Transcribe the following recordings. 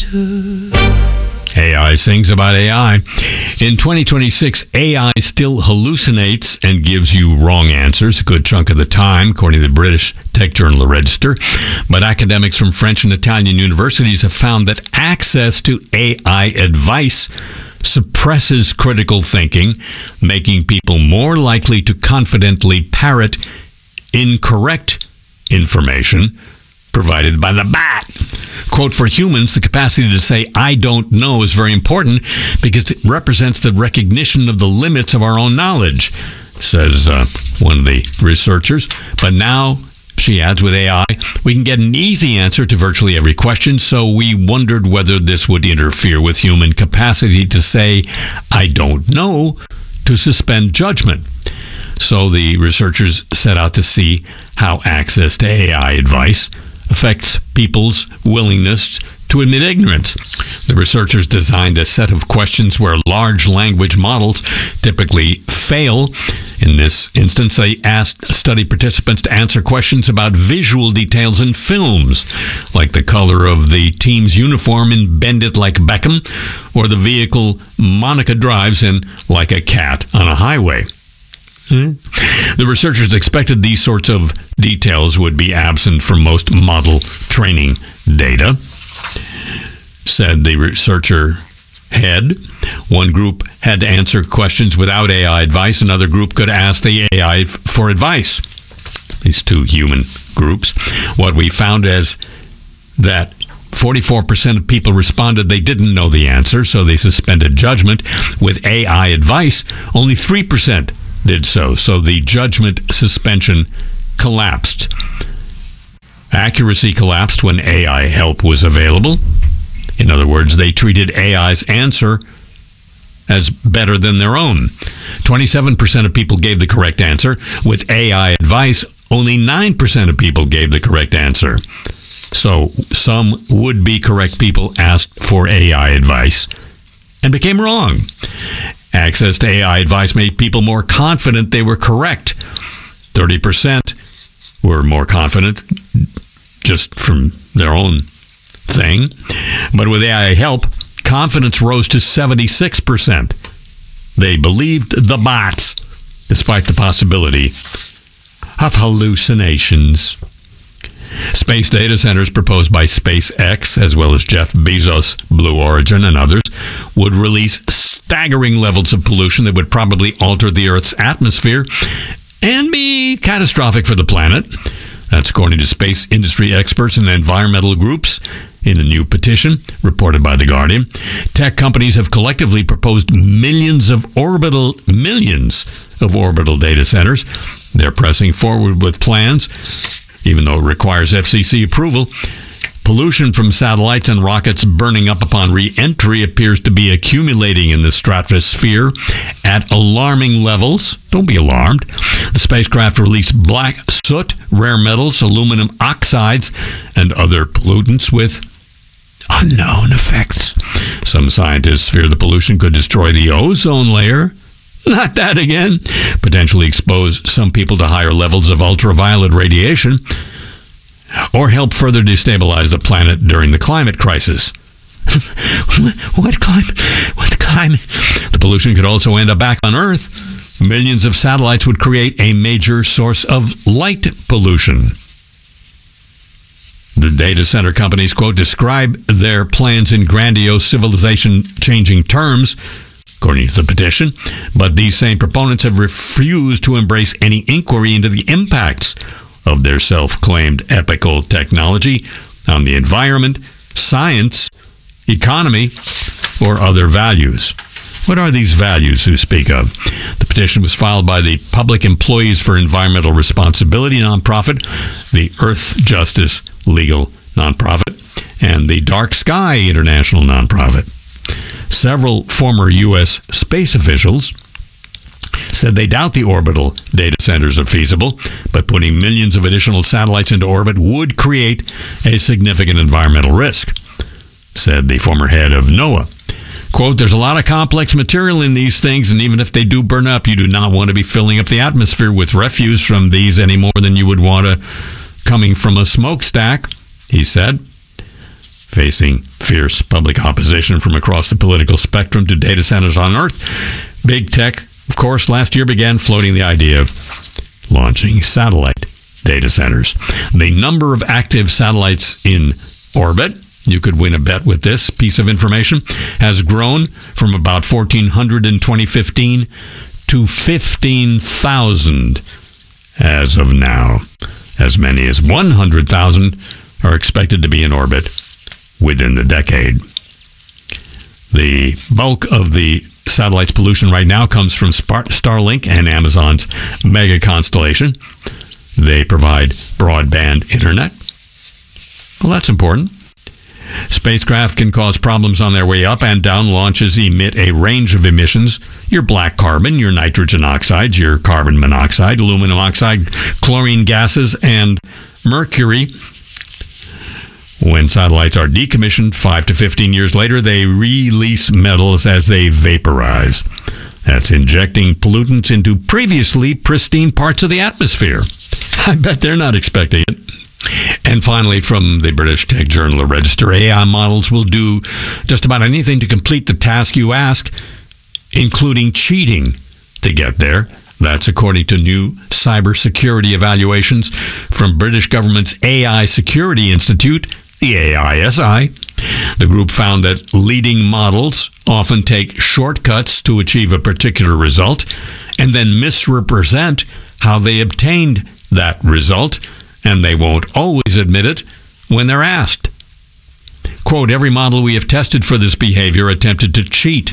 AI sings about AI. In 2026, AI still hallucinates and gives you wrong answers a good chunk of the time, according to the British tech journal The Register. But academics from French and Italian universities have found that access to AI advice suppresses critical thinking, making people more likely to confidently parrot incorrect information provided by the bat. Quote, for humans, the capacity to say, I don't know, is very important because it represents the recognition of the limits of our own knowledge, says one of the researchers. But now, she adds, with AI, we can get an easy answer to virtually every question, so we wondered whether this would interfere with human capacity to say, I don't know, to suspend judgment. So the researchers set out to see how access to AI advice affects people's willingness to admit ignorance. The researchers designed a set of questions where large language models typically fail. In this instance, they asked study participants to answer questions about visual details in films, like the color of the team's uniform in Bend It Like Beckham, or the vehicle Monica drives in Like a Cat on a Highway. The researchers expected these sorts of details would be absent from most model training data, said the researcher head. One group had to answer questions without AI advice. Another group could ask the AI for advice. These two human groups. What we found is that 44% of people responded they didn't know the answer, so they suspended judgment. With AI advice, only 3% did so the judgment suspension collapsed. Accuracy collapsed when AI help was available. In other words, they treated AI's answer as better than their own. 27% of people gave the correct answer. With AI advice, only 9% of people gave the correct answer. So some would-be correct people asked for AI advice and became wrong. Access to AI advice made people more confident they were correct. 30% were more confident just from their own thing. But with AI help, confidence rose to 76%. They believed the bots, despite the possibility of hallucinations. Space data centers proposed by SpaceX, as well as Jeff Bezos' Blue Origin and others, would release staggering levels of pollution that would probably alter the Earth's atmosphere and be catastrophic for the planet. That's according to space industry experts and environmental groups in a new petition reported by The Guardian. Tech companies have collectively proposed millions of orbital data centers. They're pressing forward with plans, even though it requires FCC approval. Pollution from satellites and rockets burning up upon re-entry appears to be accumulating in the stratosphere at alarming levels. Don't be alarmed. The spacecraft released black soot, rare metals, aluminum oxides, and other pollutants with unknown effects. Some scientists fear the pollution could destroy the ozone layer. Not that again. Potentially expose some people to higher levels of ultraviolet radiation, or help further destabilize the planet during the climate crisis. What climate? What climate? The pollution could also end up back on Earth. Millions of satellites would create a major source of light pollution. The data center companies, quote, describe their plans in grandiose civilization-changing terms, according to the petition, but these same proponents have refused to embrace any inquiry into the impacts of their self-claimed epical technology on the environment, science, economy, or other values. What are these values who speak of? The petition was filed by the Public Employees for Environmental Responsibility nonprofit, the Earth Justice Legal nonprofit, and the Dark Sky International nonprofit. Several former U.S. space officials said they doubt the orbital data centers are feasible, but putting millions of additional satellites into orbit would create a significant environmental risk, said the former head of NOAA. Quote, there's a lot of complex material in these things, and even if they do burn up, you do not want to be filling up the atmosphere with refuse from these any more than you would want to coming from a smokestack, he said. facing fierce public opposition from across the political spectrum to data centers on Earth. Big tech, of course, last year began floating the idea of launching satellite data centers. The number of active satellites in orbit, you could win a bet with this piece of information, has grown from about 1,400 in 2015 to 15,000 as of now. As many as 100,000 are expected to be in orbit within the decade. The bulk of the satellite's pollution right now comes from Starlink and Amazon's mega constellation. They provide broadband internet. Well, that's important. Spacecraft can cause problems on their way up and down. Launches emit a range of emissions: your black carbon, your nitrogen oxides, your carbon monoxide, aluminum oxide, chlorine gases, and mercury. When satellites are decommissioned 5 to 15 years later, they release metals as they vaporize. That's injecting pollutants into previously pristine parts of the atmosphere. I bet they're not expecting it. And finally, from the British tech journal, The Register, AI models will do just about anything to complete the task you ask, including cheating to get there. That's according to new cybersecurity evaluations from British government's AI Security Institute, the AISI. The group found that leading models often take shortcuts to achieve a particular result and then misrepresent how they obtained that result, and they won't always admit it when they're asked. Quote, every model we have tested for this behavior attempted to cheat,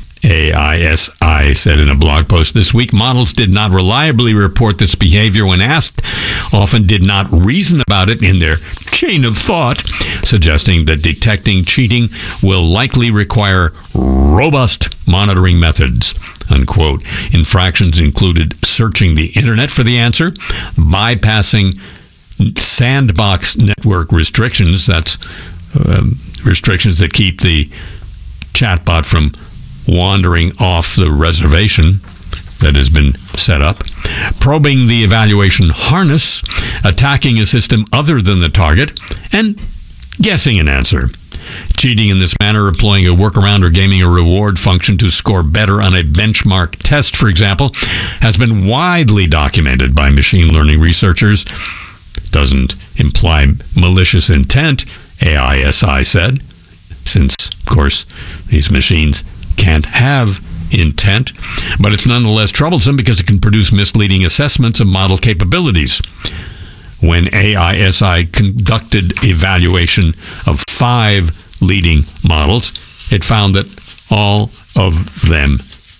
AISI said in a blog post this week. Models did not reliably report this behavior when asked, often did not reason about it in their chain of thought, suggesting that detecting cheating will likely require robust monitoring methods, unquote. Infractions included searching the internet for the answer, bypassing sandbox network restrictions, that's restrictions that keep the chatbot from wandering off the reservation that has been set up, probing the evaluation harness, attacking a system other than the target, and guessing an answer. Cheating in this manner, employing a workaround or gaming a reward function to score better on a benchmark test, for example, has been widely documented by machine learning researchers. Doesn't imply malicious intent, AISI said, since, of course, these machines can't have intent, but it's nonetheless troublesome because it can produce misleading assessments of model capabilities. When AISI conducted evaluation of 5 leading models, it found that all of them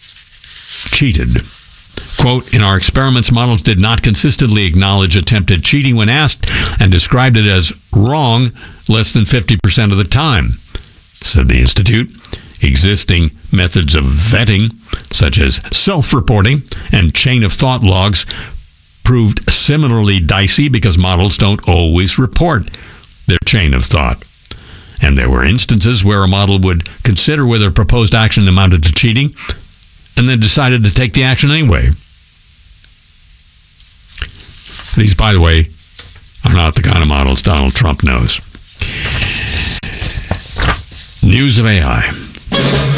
cheated. Quote, in our experiments, models did not consistently acknowledge attempted cheating when asked and described it as wrong less than 50% of the time, said the Institute. Existing methods of vetting, such as self-reporting and chain-of-thought logs, proved similarly dicey because models don't always report their chain of thought. And there were instances where a model would consider whether proposed action amounted to cheating and then decided to take the action anyway. These, by the way, are not the kind of models Donald Trump knows. News of AI.